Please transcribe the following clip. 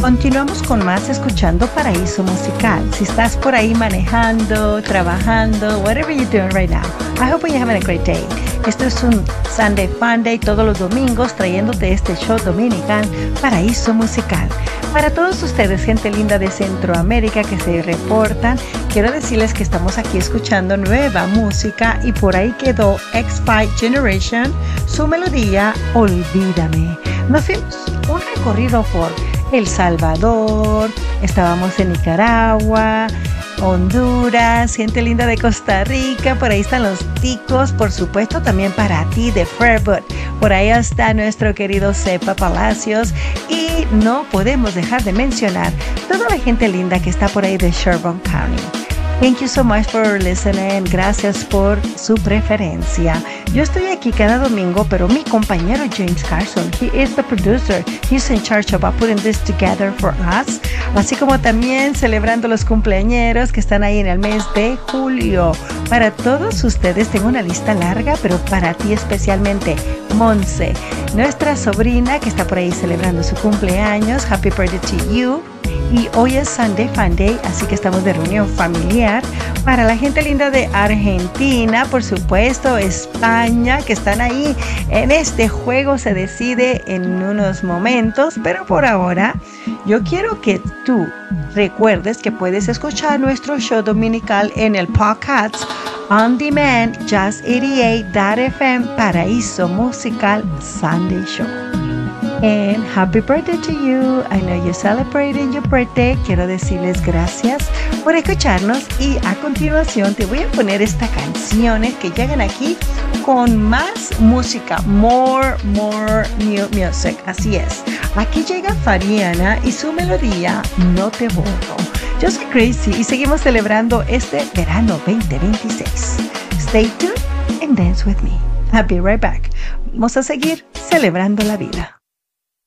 Continuamos con más escuchando Paraíso Musical. Si estás por ahí manejando, trabajando, whatever you're doing right now, I hope you're having a great day. Esto es un Sunday Fun Day todos los domingos trayéndote este show dominical Paraíso Musical. Para todos ustedes, gente linda de Centroamérica que se reportan, quiero decirles que estamos aquí escuchando nueva música y por ahí quedó X5 Generation, su melodía Olvídame. Nos fuimos un recorrido por El Salvador, estábamos en Nicaragua, Honduras, gente linda de Costa Rica, por ahí están los ticos, por supuesto también para ti de Fairwood, por ahí está nuestro querido Cepa Palacios y no podemos dejar de mencionar toda la gente linda que está por ahí de Sherburne County. Thank you so much for listening. Gracias por su preferencia. Yo estoy aquí cada domingo, pero mi compañero James Carson, he is the producer. He's in charge of putting this together for us. Así como también celebrando los cumpleañeros que están ahí en el mes de julio. Para todos ustedes tengo una lista larga, pero para ti especialmente, Monse, nuestra sobrina que está por ahí celebrando su cumpleaños. Happy birthday to you. Y hoy es Sunday Fun Day, así que estamos de reunión familiar. Para la gente linda de Argentina, por supuesto, España, que están ahí en este juego, se decide en unos momentos, pero por ahora yo quiero que tú recuerdes que puedes escuchar nuestro show dominical en el podcast On Demand, Jazz88.fm, Paraíso Musical Sunday Show. And happy birthday to you. I know you're celebrating your birthday. Quiero decirles gracias por escucharnos y a continuación te voy a poner estas canciones que llegan aquí con más música. More new music. Así es. Aquí llega Fariana y su melodía No Te Borro. Yo soy Crazy y seguimos celebrando este verano 2026. Stay tuned and dance with me. I'll be right back. Vamos a seguir celebrando la vida.